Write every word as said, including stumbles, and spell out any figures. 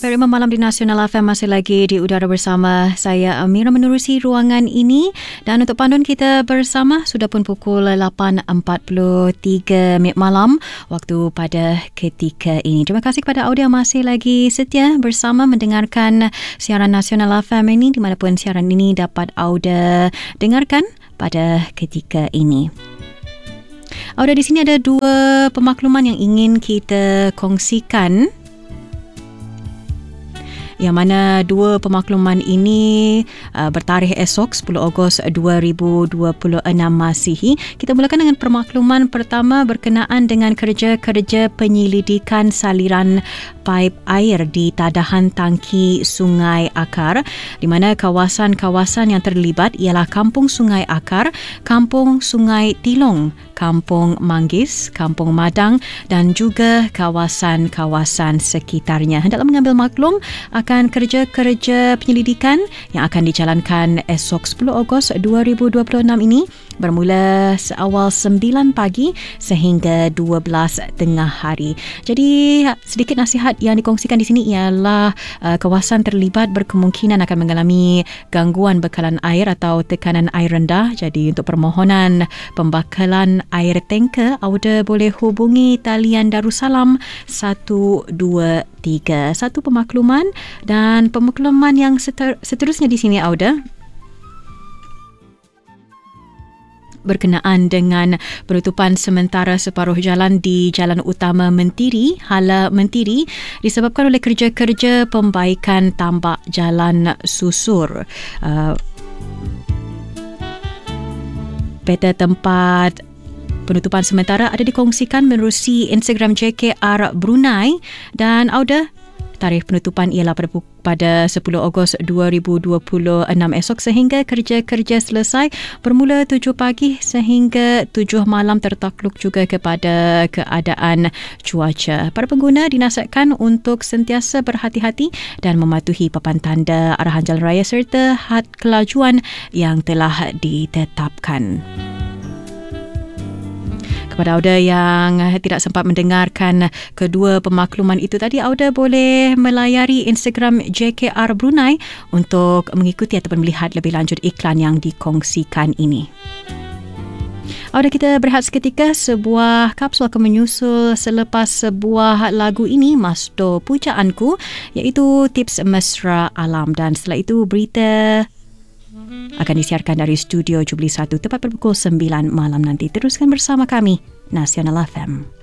Segmen Malam di Nasional F M masih lagi di udara bersama saya Amira menerusi ruangan ini, dan untuk panduan kita bersama sudah pun pukul lapan empat puluh tiga minit malam waktu pada ketika ini. Terima kasih kepada audio yang masih lagi setia bersama mendengarkan siaran Nasional F M ini dimanapun siaran ini dapat audio dengarkan pada ketika ini. Audio di sini ada dua pemakluman yang ingin kita kongsikan, yang mana dua pemakluman ini uh, bertarikh esok sepuluh Ogos dua ribu dua puluh enam Masihi. Kita mulakan dengan pemakluman pertama berkenaan dengan kerja-kerja penyelidikan saliran paip air di tadahan tangki Sungai Akar, di mana kawasan-kawasan yang terlibat ialah Kampung Sungai Akar, Kampung Sungai Tilong, Kampung Manggis, Kampung Madang dan juga kawasan-kawasan sekitarnya. Hendaklah mengambil maklum akan kerja-kerja penyelidikan yang akan dijalankan esok sepuluh Ogos dua ribu dua puluh enam ini bermula seawal sembilan pagi sehingga dua belas tengah hari. Jadi sedikit nasihat yang dikongsikan di sini ialah uh, kawasan terlibat berkemungkinan akan mengalami gangguan bekalan air atau tekanan air rendah. Jadi untuk permohonan pembakalan air tanker, auda boleh hubungi talian Darussalam satu dua tiga. Satu pemakluman, dan pemakluman yang seter- seterusnya di sini auda berkenaan dengan penutupan sementara separuh jalan di Jalan Utama Mentiri, Hala Mentiri, disebabkan oleh kerja-kerja pembaikan tambak jalan susur. Uh, peta tempat penutupan sementara ada dikongsikan menerusi Instagram J K R Brunei, dan auda tarikh penutupan ialah pada, pada sepuluh Ogos dua ribu dua puluh enam esok sehingga kerja-kerja selesai bermula tujuh pagi sehingga tujuh malam, tertakluk juga kepada keadaan cuaca. Para pengguna dinasihatkan untuk sentiasa berhati-hati dan mematuhi papan tanda arahan jalan raya serta had kelajuan yang telah ditetapkan. Kepada auda yang tidak sempat mendengarkan kedua pemakluman itu tadi, auda boleh melayari Instagram J K R Brunei untuk mengikuti ataupun melihat lebih lanjut iklan yang dikongsikan ini. Auda kita berehat seketika, sebuah kapsul akan menyusul selepas sebuah lagu ini, Masdo Pujaanku, iaitu Tips Mesra Alam, dan setelah itu berita akan disiarkan dari studio Jubilee satu tepat pada pukul sembilan malam nanti. Teruskan bersama kami, Nasional F M.